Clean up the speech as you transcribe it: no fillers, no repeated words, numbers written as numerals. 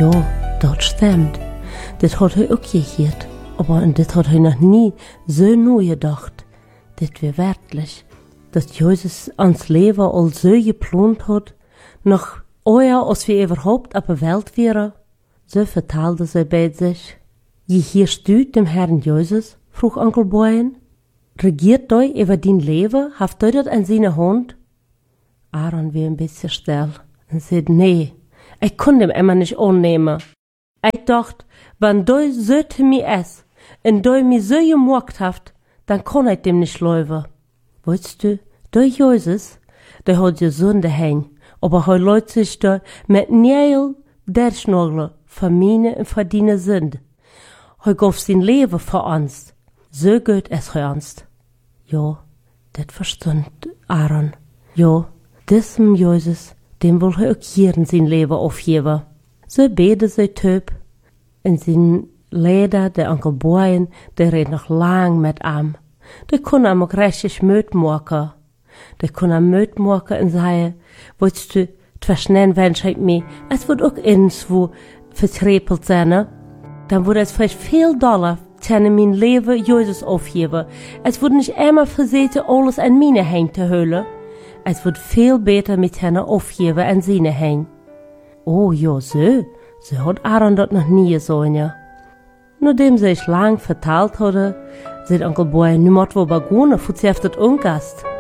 Ja, dat stimmt. Dat hat hij ook gehört. Aber das hat hij noch nie so neu gedacht. Das wär wirklich, dass Jesus ans Leben all so geplant hat, noch eher als wir überhaupt auf der Welt wären. So vertelde sie bei sich. Gehörst du dem Herrn Jesus? Frug Onkel Brian. Regiert du über dein Leben? Haft du das in seiner Hand? Aaron war ein bisschen still und sagte, nee, ich konnte ihm immer nicht annehmen. Ich dachte, wenn du so zu mir ist und du mich so gemacht hast, dann kann ich dem nicht laufen. Weißt du, der Jesus, der hat ja Sünde hängen, aber er lässt sich da mit Nägel durchschnageln für meine und für deine Sünde. Er gab sein Leben für uns. So gut ist er uns. Ja, das verstand Aaron. Ja, diesem Jesus, dem will er auch hier in sein Leben aufgeben. So beide sein Typ. In sein Leder, der Onkel Brian, der redet noch lang mit ihm. Der kann ihm auch richtig Mut machen. Der kann ihm Mut machen und sagen, weißt du, verschneiden wünsche ich mir, es wird auch irgendwo vertrepelt sein, dann würde es vielleicht viel Dollar in mein Leben Jesus aufgeben. Es wird nicht immer versuchen, alles an meine Hände zu holen. Es wird viel besser mit ihnen aufgeben an seine Hände. Oh ja, so hat Aaron das noch nie gesagt, ja. Nachdem sie sich lang verteilt hatte, sagt Onkel Brian, nu moet we begonnen, voor ze heeft het ongast.